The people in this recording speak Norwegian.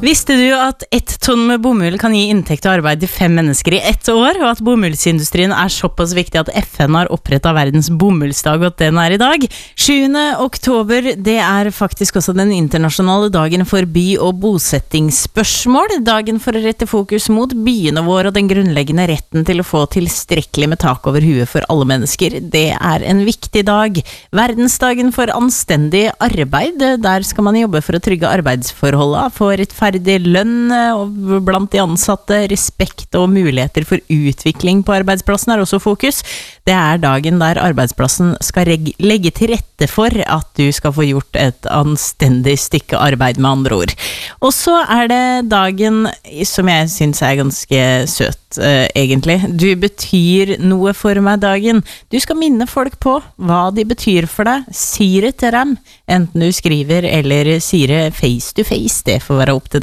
Visste du at 1 tonn med bomull kan gi inntekt og arbeid til 5 mennesker i 1 år, og at bomullsindustrien er såpass viktig at FN har opprettet verdens bomullsdag, og at den er i dag? 7. oktober, det er faktisk også den internasjonale dagen for by- og bosettingsspørsmål. Dagen for å rette fokus mot byene våre og den grunnleggende retten til å få tilstrekkelig med tak over huet for alle mennesker. Det er en viktig dag. Verdensdagen for anstendig arbeid, der skal man jobbe for å trygge arbeidsforholdene, få rettferdig lønn blant de ansatte, respekt og muligheter for utvikling på arbeidsplassen er også fokus. Det er dagen der arbeidsplassen skal legge til rette for at du skal få gjort et anstendig stykke arbeid, med andre ord. Og så er det dagen som jeg synes er ganske søt, egentlig. Du betyr noe for meg, dagen. Du skal minne folk på hva de betyr for deg. Si det til dem, enten du skriver eller sier det face to face. Det får være opp til deg.